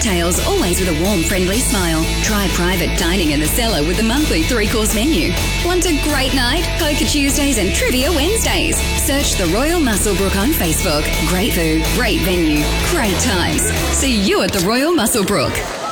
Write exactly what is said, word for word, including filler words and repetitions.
cocktails, always with a warm, friendly smile. Try private dining in the cellar with the monthly three-course menu. Want a great night? Poker Tuesdays and Trivia Wednesdays. Search the Royal Muswellbrook on Facebook. Great food, great venue, great times. See you at the Royal Muswellbrook.